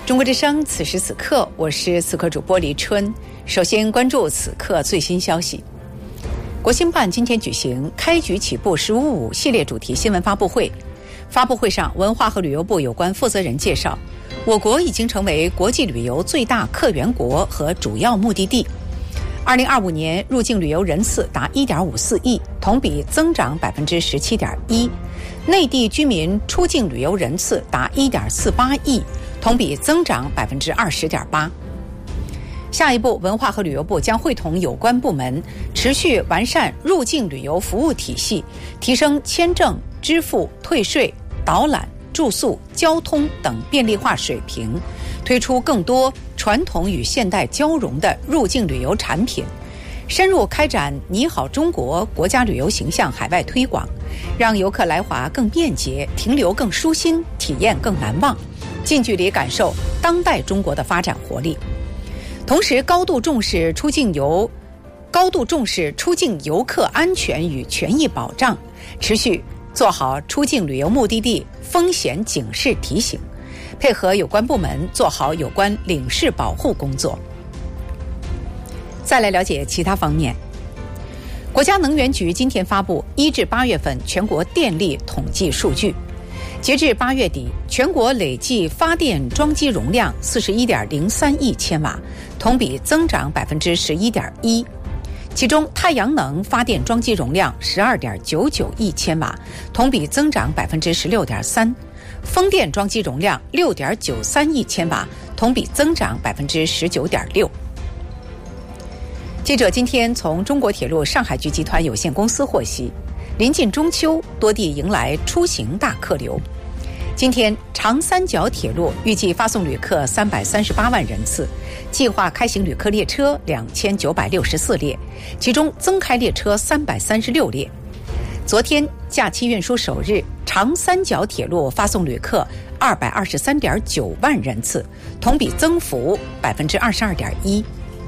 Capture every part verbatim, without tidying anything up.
中国之声，此时此刻，我是此刻主播黎春。首先关注此刻最新消息。国新办今天举行开局起步十五五系列主题新闻发布会。发布会上，文化和旅游部有关负责人介绍，我国已经成为国际旅游最大客源国和主要目的地。二零二五年入境旅游人次达一点五四亿，同比增长百分之十七点一。内地居民出境旅游人次达一点四八亿，同比增长百分之二十点八。下一步，文化和旅游部将会同有关部门持续完善入境旅游服务体系，提升签证、支付、退税、导览、住宿、交通等便利化水平，推出更多传统与现代交融的入境旅游产品，深入开展你好中国国家旅游形象海外推广，让游客来华更便捷，停留更舒心，体验更难忘，近距离感受当代中国的发展活力。同时，高度重视出境游，高度重视出境游客安全与权益保障，持续做好出境旅游目的地风险警示提醒，配合有关部门做好有关领事保护工作。再来了解其他方面。国家能源局今天发布一至八月份全国电力统计数据。截至八月底，全国累计发电装机容量四十一点零三亿千瓦，同比增长百分之十一点一。其中，太阳能发电装机容量十二点九九亿千瓦，同比增长百分之十六点三；风电装机容量六点九三亿千瓦，同比增长百分之十九点六。记者今天从中国铁路上海局集团有限公司获悉，临近中秋，多地迎来出行大客流。今天，长三角铁路预计发送旅客三百三十八万人次，计划开行旅客列车两千九百六十四列，其中增开列车三百三十六列。昨天假期运输首日，长三角铁路发送旅客二百二十三点九万人次，同比增幅百分之二十二点一。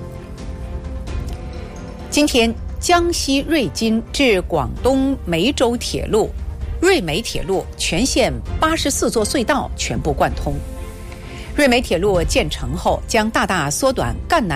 今天，江西瑞金至广东梅州铁路、瑞梅铁路全线八十四座隧道全部贯通。瑞梅铁路建成后，将大大缩短赣南